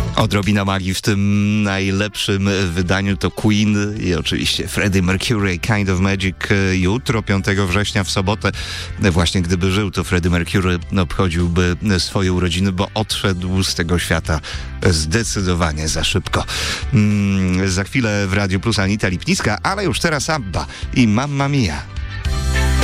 Odrobina magii w tym najlepszym wydaniu to Queen i oczywiście Freddie Mercury, Kind of Magic. Jutro, 5 września, w sobotę, właśnie gdyby żył, to Freddie Mercury obchodziłby swoje urodziny, bo odszedł z tego świata zdecydowanie za szybko. Za chwilę w Radiu Plus Anita Lipnicka, ale już teraz ABBA i Mamma Mia.